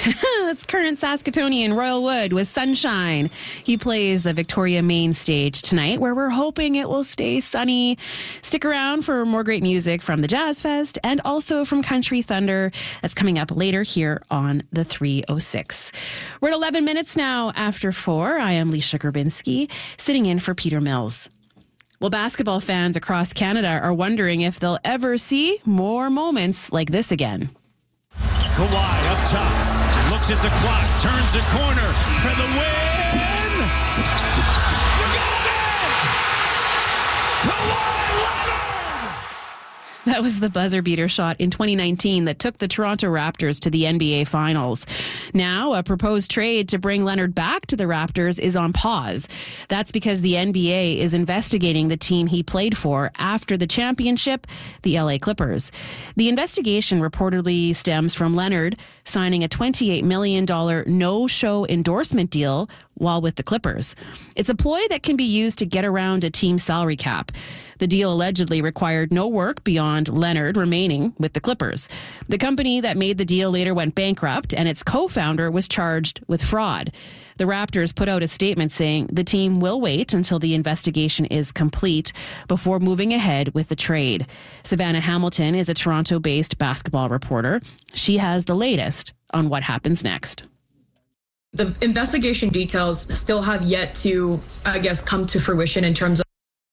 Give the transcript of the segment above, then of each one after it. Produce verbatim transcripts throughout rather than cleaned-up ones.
That's current Saskatoonian Royal Wood with Sunshine. He plays the Victoria Main Stage tonight, where we're hoping it will stay sunny. Stick around for more great music from the Jazz Fest and also from Country Thunder. That's coming up later here on the three oh six. We're at eleven minutes now after four. I am Leisha Grabinski, sitting in for Peter Mills. Well, basketball fans across Canada are wondering if they'll ever see more moments like this again. Kawhi up top, looks at the clock, turns the corner for the win. You got it! Kawhi Leonard! That was the buzzer beater shot in twenty nineteen that took the Toronto Raptors to the N B A Finals. Now, a proposed trade to bring Leonard back to the Raptors is on pause. That's because the N B A is investigating the team he played for after the championship, the L A Clippers. The investigation reportedly stems from Leonard signing a twenty-eight million dollars no-show endorsement deal while with the Clippers. It's a ploy that can be used to get around a team salary cap. The deal allegedly required no work beyond Leonard remaining with the Clippers. The company that made the deal later went bankrupt, and its co-founder was charged with fraud. The Raptors put out a statement saying the team will wait until the investigation is complete before moving ahead with the trade. Savannah Hamilton is a Toronto-based basketball reporter. She has the latest on what happens next. The investigation details still have yet to, I guess, come to fruition in terms of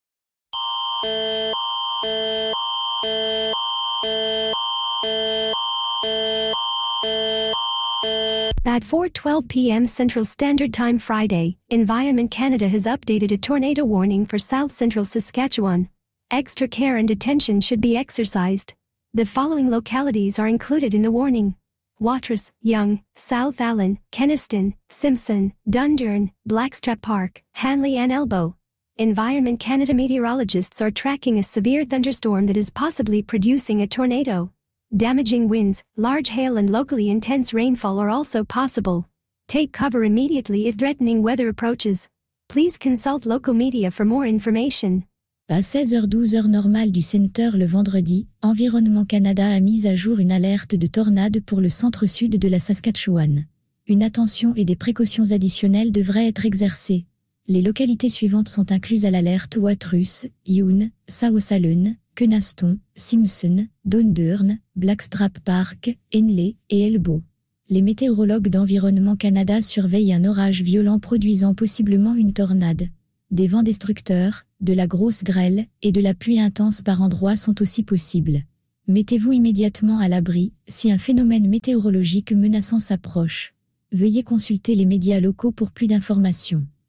At four twelve p.m. Central Standard Time Friday, Environment Canada has updated a tornado warning for South Central Saskatchewan. Extra care and attention should be exercised. The following localities are included in the warning: Watrous, Young, South Allen, Kenniston, Simpson, Dundurn, Blackstrap Park, Hanley and Elbow. Environment Canada meteorologists are tracking a severe thunderstorm that is possibly producing a tornado. Damaging winds, large hail and locally intense rainfall are also possible. Take cover immediately if threatening weather approaches. Please consult local media for more information. À seize heures douze heure normale du Centre le vendredi, Environnement Canada a mis à jour une alerte de tornade pour le centre-sud de la Saskatchewan. Une attention et des précautions additionnelles devraient être exercées. Les localités suivantes sont incluses à l'alerte: Watrous, Youn, South-Allen, Kenaston, Simpson, Dundurn, Blackstrap Park, Henley et Elbow. Les météorologues d'Environnement Canada surveillent un orage violent produisant possiblement une tornade. Des vents destructeurs, de la grosse grêle et de la pluie intense par endroits sont aussi possibles. Mettez-vous immédiatement à l'abri si un phénomène météorologique menaçant s'approche. Veuillez consulter les médias locaux pour plus d'informations.